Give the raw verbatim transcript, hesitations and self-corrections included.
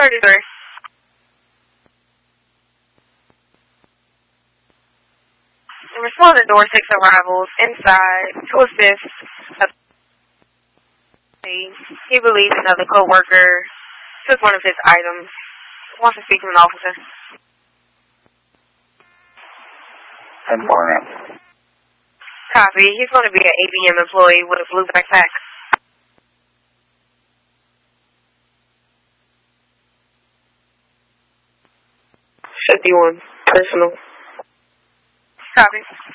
thirty-three. Respond to door six arrivals inside to assist. He believes another co-worker took one of his items. Wants to speak to an officer. Informant. Copy. He's going to be an A B M employee with a blue backpack. fifty-one. Personal. Copy.